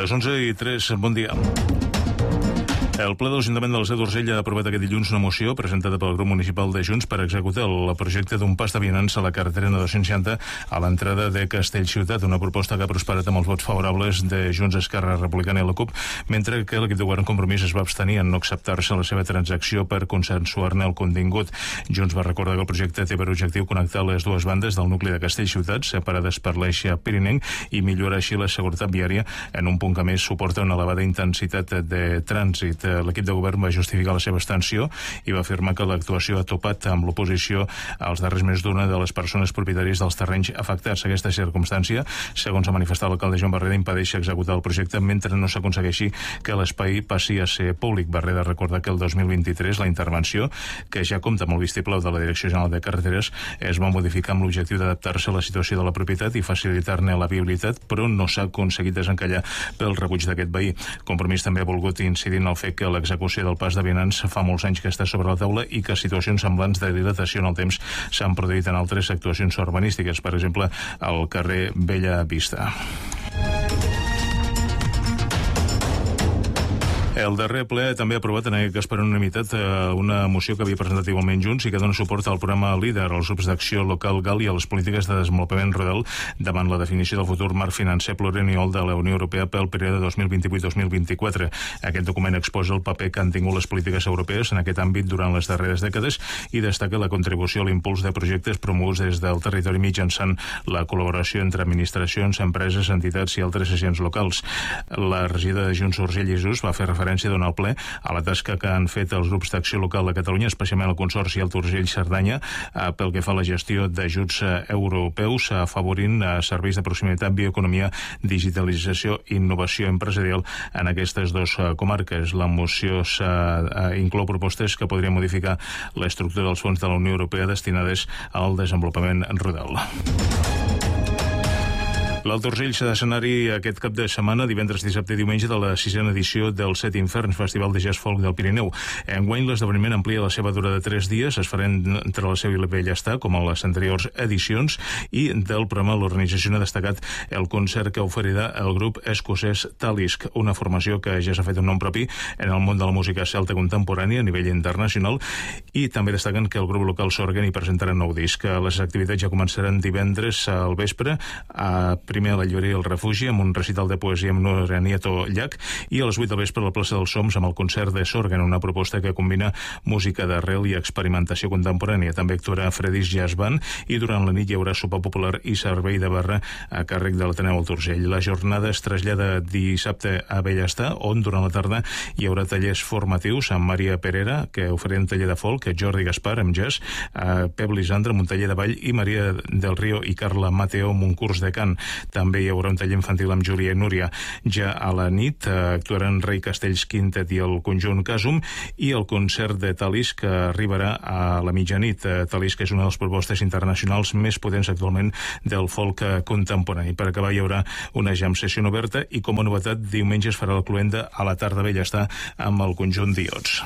Les 11:03, bon dia. El ple de l'Ajuntament de la Seu d'Urgell ha aprovat aquest dilluns una moció presentada pel grup municipal de Junts per executar el projecte d'un pas de vianants a la carretera N260 a l'entrada de Castellciutat, una proposta que ha prosperat amb els vots favorables de Junts, Esquerra Republicana i la CUP, mentre que l'equip de govern Compromís es va abstenir en no acceptar-se la seva transacció per consensuar-ne el contingut. Junts va recordar que el projecte té per objectiu connectar les dues bandes del nucli de Castellciutat, separades per l'eix pirinenc, i millorar així la seguretat viària en un punt que més suporta una elevada intensitat de trànsit. L'equip de govern va justificar la seva abstenció i va afirmar que l'actuació ha topat amb l'oposició als darrers mesos d'una de les persones propietàries dels terrenys afectats. Aquesta circumstància, segons ha manifestat l'alcalde Joan Barreda, impedeix executar el projecte mentre no s'aconsegueixi que l'espai passi a ser públic. Barreda recorda que el 2023 la intervenció, que ja compta amb el vistiplau de la Direcció General de Carreteres, es va modificar amb l'objectiu d'adaptar-se a la situació de la propietat i facilitar-ne la viabilitat, però no s'ha aconseguit desencallar pel rebuig d'aquest veí. Compromís també ha volgut incidir en el fet que l'execució del pas de vianants fa molts anys que està sobre la taula i que situacions semblants de dilatació en el temps s'han produït en altres actuacions urbanístiques, per exemple, al carrer Bella Vista. El darrer ple també ha aprovat, en aquest cas per unanimitat, una moció que havia presentat igualment Junts i que dona suport al programa LEADER, als grups d'acció local GAL i a les polítiques de desenvolupament rural davant la definició del futur marc financer plurianual de la Unió Europea pel període 2028-2024. Aquest document exposa el paper que han tingut les polítiques europees en aquest àmbit durant les darreres dècades i destaca la contribució a l'impuls de projectes promoguts des del territori mitjançant la col·laboració entre administracions, empreses, entitats i altres agents locals. La regidora de Junts, Urgell i Just, va fer referència donar al ple a la tasca que han fet els grups d'acció local de Catalunya, especialment el Consorci Alt Urgell-Cerdanya, pel que fa a la gestió d'ajuts europeus, afavorint serveis de proximitat, bioeconomia, digitalització i innovació empresarial en aquestes dues comarques. La moció inclou propostes que podrien modificar l'estructura dels fons de la Unió Europea destinades al desenvolupament rural. L'Alt Urgell serà escenari aquest cap de setmana, divendres, dissabte i diumenge, de la 6a edició del Set Inferns, Festival de Jazz Folk del Pirineu. Enguany l'esdeveniment amplia la seva durada de 3 dies, es farà entre la Seu i la Bellestar, com en les anteriors edicions, i del programa l'organització ha destacat el concert que oferirà el grup escocès Talisk, una formació que ja s'ha fet un nom propi en el món de la música celta contemporània a nivell internacional, i també destaquen que el grup local Sorgen hi presentarà nou disc. Les activitats ja començaran divendres al vespre, primer a la llibreria El Refugi, amb un recital de poesia amb Nora Nieto Llach, i a les 8 del vespre a la plaça dels Soms amb el concert de Sorgen, una proposta que combina música d'arrel i experimentació contemporània. També actuarà Freddy's Jazz Band i durant la nit hi haurà sopar popular i servei de barra a càrrec de l'Ateneu Alt Urgell. La jornada es trasllada dissabte a Bellestar, on durant la tarda hi haurà tallers formatius amb Maria Perera, que oferirà un taller de folk, Jordi Gaspar amb jazz, Pep Lisandre amb un taller de ball i Maria del Río i Carla Mateo amb un curs de cant. També hi haurà un taller infantil amb Júlia i Núria. Ja a la nit actuaran Rei Castells Quintet i el conjunt Casum, i el concert de Talisk que arribarà a la mitjanit. Talisk és una de les propostes internacionals més potents actualment del folk contemporani. Per acabar hi haurà una jam session oberta i, com a novetat, diumenge es farà la cloenda a la tarda Bellestar amb el conjunt Diots.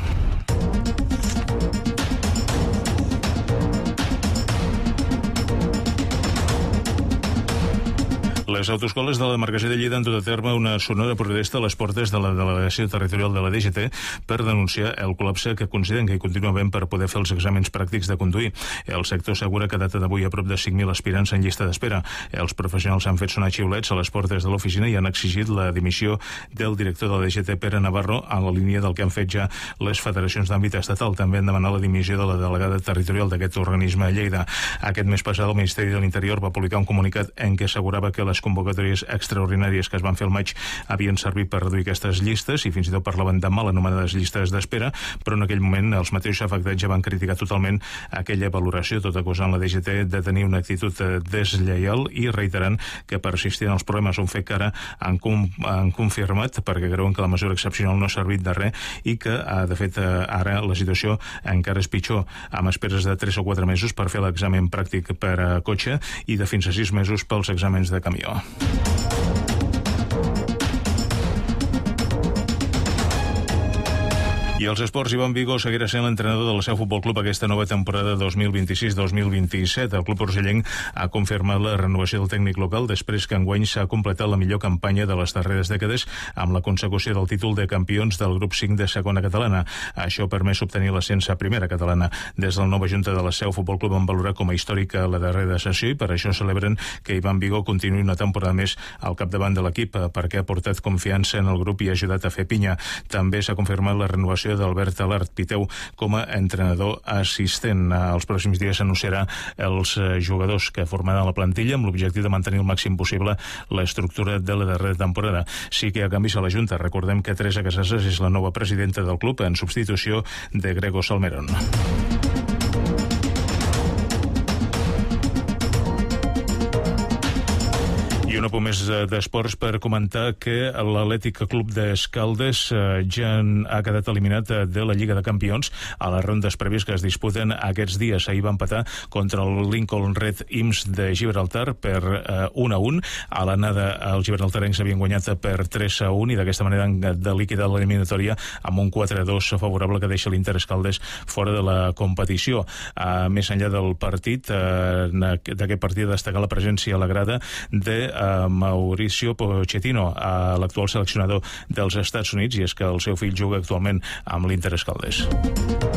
Les autoescoles de la demarcació de Lleida han dut a terme una sonora protesta a les portes de la delegació territorial de la DGT per denunciar el col·lapse que consideren que hi continua havent per poder fer els exàmens pràctics de conduir. El sector assegura que a data d'avui a prop de 5.000 aspirants en llista d'espera. Els professionals han fet sonar xiulets a les portes de l'oficina i han exigit la dimissió del director de la DGT, Pere Navarro, a la línia del que han fet ja les federacions d'àmbit estatal. També han demanat la dimissió de la delegada territorial d'aquest organisme a Lleida. Aquest mes passat el Ministeri de l'Interior va publicar un comunicat en què assegurava que les convocatòries extraordinàries que es van fer al maig havien servit per reduir aquestes llistes i fins i tot parlaven de mal anomenades llistes d'espera, però en aquell moment els mateixos afectats ja van criticar totalment aquella valoració, tot acusant la DGT de tenir una actitud deslleial i reiterant que persistien els problemes, un fet que ara han confirmat perquè creuen que la mesura excepcional no ha servit de res i que, de fet, ara la situació encara és pitjor, amb esperes de 3 o 4 mesos per fer l'examen pràctic per a cotxe i de fins a 6 mesos pels exàmens de camió. I I els esports, Ivan Vigo seguirà sent l'entrenador del Seu Futbol Club aquesta nova temporada 2026-2027. El club urgellenc ha confirmat la renovació del tècnic local després que enguany s'ha completat la millor campanya de les darreres dècades amb la consecució del títol de campions del grup 5 de segona catalana. Això ha permès obtenir l'ascens a primera catalana. Des del nova junta de la Seu Futbol Club van valorar com a històrica la darrera sessió i per això celebren que Ivan Vigo continuï una temporada més al capdavant de l'equip perquè ha portat confiança en el grup i ha ajudat a fer pinya. També s'ha confirmat la renovació d'Albert Alart Piteu com a entrenador assistent. Els pròxims dies s'anunciarà els jugadors que formaran la plantilla amb l'objectiu de mantenir el màxim possible l'estructura de la darrera temporada. Sí que hi ha canvis a la Junta. Recordem que Teresa Casasses és la nova presidenta del club en substitució de Grego Salmerón. I un apunt més d'esports per comentar que l'Atlètic Club d'Escaldes ja ha quedat eliminat de la Lliga de Campions a les rondes prèvies que es disputen aquests dies. Ahir va empatar contra el Lincoln Red Imps de Gibraltar per 1-1. A l'anada els gibraltarencs havien guanyat per 3-1 i d'aquesta manera han de liquidar l'eliminatòria amb un 4-2 favorable que deixa l'Inter Escaldes fora de la competició. Més enllà del partit, d'aquest partit destacar la presència a la grada de Mauricio Pochettino, l'actual seleccionador dels Estats Units, i és que el seu fill juga actualment amb l'Inter Escaldes.